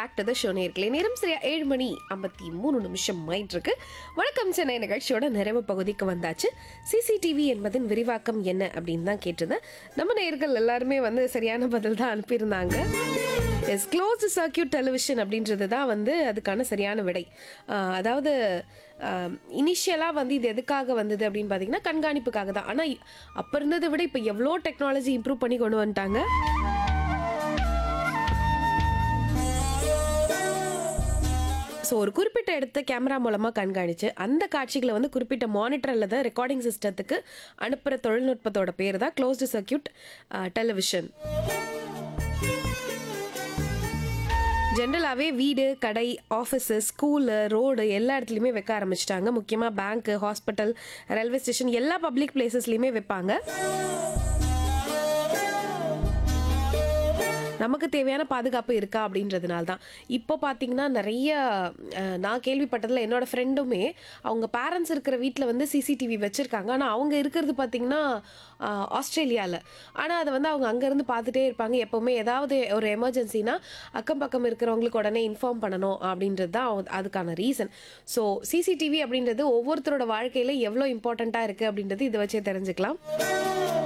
Back to the show நேர்களே. நேரம் சரியா 7:53 ஆயிட்டு இருக்கு. வணக்கம் சென்னை நிகழ்ச்சியோட நிறைவு பகுதிக்கு வந்தாச்சு. சிசிடிவி என்பதன் விரிவாக்கம் என்ன அப்படின்னு தான் கேட்டிருந்தேன். நம்ம நேயர்கள் எல்லாருமே வந்து சரியான பதில் தான் அனுப்பியிருந்தாங்க. எஸ், க்ளோஸ்டு சர்க்கியூட் டெலிவிஷன் அப்படின்றது தான் வந்து அதுக்கான சரியான விடை. அதாவது இனிஷியலாக வந்து இது எதுக்காக வந்தது அப்படின்னு பார்த்தீங்கன்னா கண்காணிப்புக்காக தான். ஆனால் அப்போ இருந்ததை விட இப்போ எவ்வளோ டெக்னாலஜி இம்ப்ரூவ் பண்ணி கொண்டு வந்துட்டாங்க. ஸோ ஒரு குறிப்பிட்ட இடத்த கேமரா மூலமாக கண்காணித்து அந்த காட்சிகளை வந்து குறிப்பிட்ட மானிட்டர் அல்லது ரெக்கார்டிங் சிஸ்டத்துக்கு அனுப்புகிற தொழில்நுட்பத்தோட பேர் தான் க்ளோஸ்டு சர்க்கியூட் டெலிவிஷன். ஜென்ரலாகவே வீடு, கடை, ஆஃபீஸு, ஸ்கூலு, ரோடு எல்லா இடத்துலையுமே வைக்க ஆரம்பிச்சிட்டாங்க. முக்கியமாக பேங்க்கு, ஹாஸ்பிட்டல், ரயில்வே ஸ்டேஷன் எல்லா பப்ளிக் பிளேசஸ்லையுமே வைப்பாங்க. நமக்கு தேவையான பாதுகாப்பு இருக்கா அப்படின்றதுனால தான். இப்போ பார்த்தீங்கன்னா நிறைய நான் கேள்விப்பட்டதில் என்னோடய ஃப்ரெண்டுமே அவங்க பேரண்ட்ஸ் இருக்கிற வீட்டில் வந்து சிசிடிவி வச்சுருக்காங்க. ஆனால் அவங்க இருக்கிறது பார்த்திங்கன்னா ஆஸ்திரேலியாவில். ஆனால் அதை வந்து அவங்க அங்கேருந்து பார்த்துட்டே இருப்பாங்க. எப்போவுமே ஏதாவது ஒரு எமர்ஜென்சினா அக்கம் பக்கம் இருக்கிறவங்களுக்கு உடனே இன்ஃபார்ம் பண்ணணும் அப்படின்றது தான் அதுக்கான ரீசன். ஸோ சிசிடிவி அப்படின்றது ஒவ்வொருத்தரோட வாழ்க்கையில் எவ்வளோ இம்பார்ட்டண்ட்டாக இருக்குது அப்படின்றது இதை வச்சே தெரிஞ்சுக்கலாம்.